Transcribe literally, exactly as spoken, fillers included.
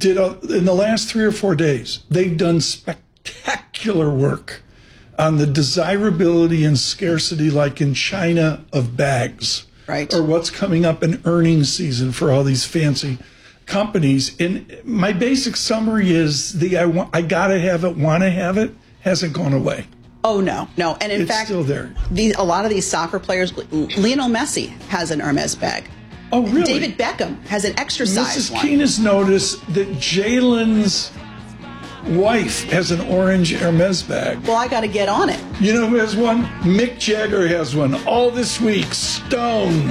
did a, in the last three or four days, they've done spectacular work on the desirability and scarcity, like in China, of bags. Right. Or what's coming up in earnings season for all these fancy companies. And my basic summary is the I, want, I gotta have it, want to have it, hasn't gone away. Oh, no, no. And in it's fact, still there. These, a lot of these soccer players, Lionel Messi has an Hermes bag. Oh, really? David Beckham has an extra size Missus one. Keene has noticed that Jalen's wife has an orange Hermes bag. Well, I got to get on it. You know who has one? Mick Jagger has one. All this week, Stone.